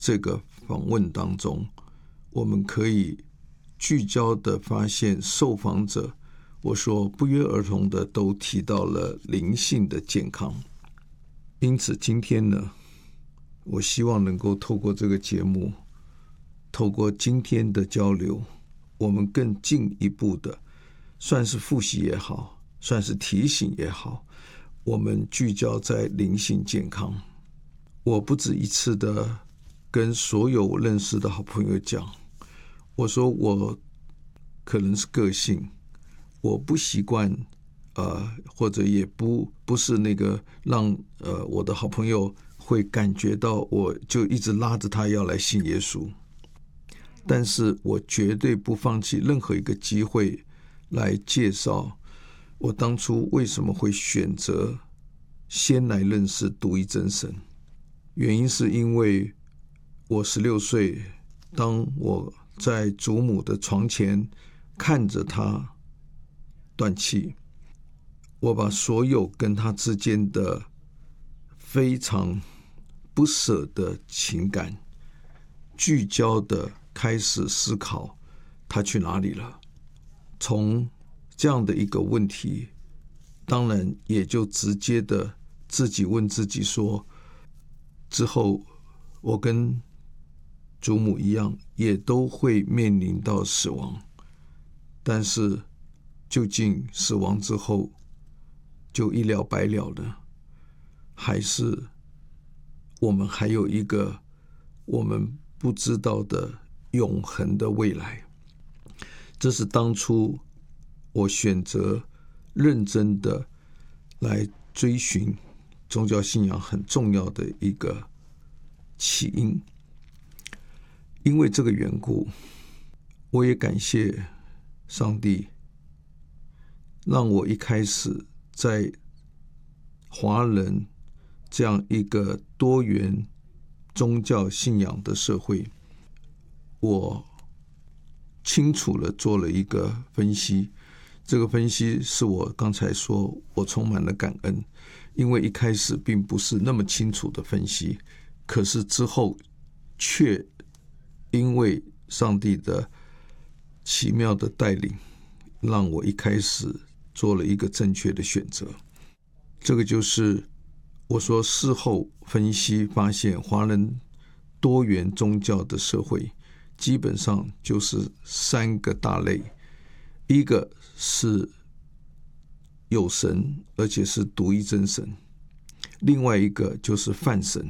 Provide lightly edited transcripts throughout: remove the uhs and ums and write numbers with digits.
这个访问当中，我们可以聚焦的发现受访者，我说不约而同的都提到了灵性的健康。因此今天呢，我希望能够透过这个节目，透过今天的交流，我们更进一步的，算是复习也好，算是提醒也好，我们聚焦在灵性健康。我不止一次的跟所有我认识的好朋友讲，我说我可能是个性，我不习惯或者也不是那个让我的好朋友会感觉到我就一直拉着他要来信耶稣，但是我绝对不放弃任何一个机会来介绍我当初为什么会选择先来认识独一真神。原因是因为我16岁，当我在祖母的床前看着他断气，我把所有跟他之间的非常不舍的情感聚焦的开始思考他去哪里了。从这样的一个问题，当然也就直接的自己问自己说，之后我跟祖母一样也都会面临到死亡，但是究竟死亡之后就一了百了呢，还是我们还有一个我们不知道的永恒的未来？这是当初我选择认真的来追寻宗教信仰很重要的一个起因。因为这个缘故，我也感谢上帝，让我一开始在华人这样一个多元宗教信仰的社会，我清楚地做了一个分析。这个分析是我刚才说我充满了感恩，因为一开始并不是那么清楚的分析，可是之后却因为上帝的奇妙的带领，让我一开始做了一个正确的选择。这个就是我说事后分析发现，华人多元宗教的社会基本上就是3个大类。一个是有神，而且是独一真神；另外一个就是泛神；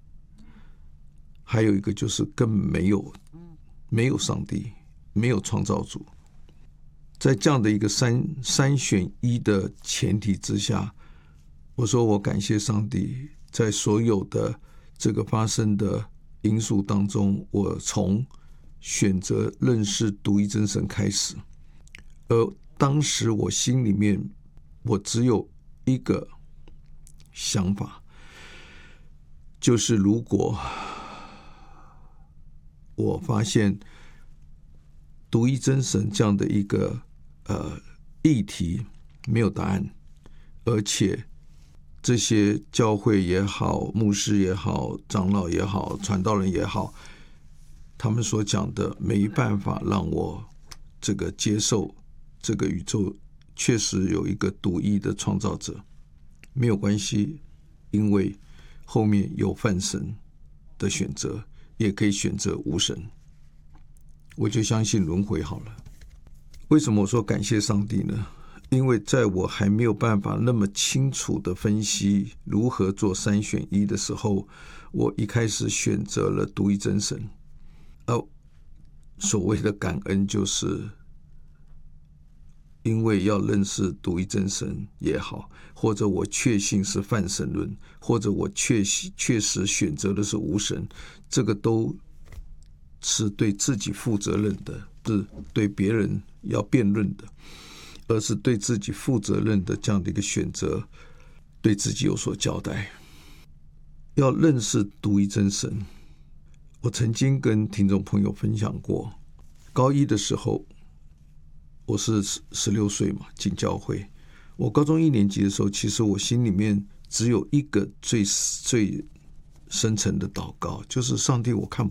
还有一个就是根本没有上帝，没有创造主。在这样的一个三选一的前提之下，我说我感谢上帝，在所有的这个发生的因素当中，我从选择认识独一真神开始。而当时我心里面我只有一个想法，就是如果我发现独一真神这样的一个议题没有答案，而且这些教会也好，牧师也好，长老也好，传道人也好，他们所讲的没办法让我这个接受这个宇宙确实有一个独一的创造者，没有关系，因为后面有泛神的选择，也可以选择无神，我就相信轮回好了。为什么我说感谢上帝呢？因为在我还没有办法那么清楚的分析如何做3选1的时候，我一开始选择了独一真神。所谓的感恩，就是因为要认识独一真神也好，或者我确信是泛神论，或者我确实选择的是无神，这个都是对自己负责任的，不是对别人要辩论的，而是对自己负责任的这样的一个选择，对自己有所交代。要认识独一真神，我曾经跟听众朋友分享过，高一的时候我是16岁嘛，进教会。我高中1年级的时候，其实我心里面只有一个最深层的祷告，就是上帝，我看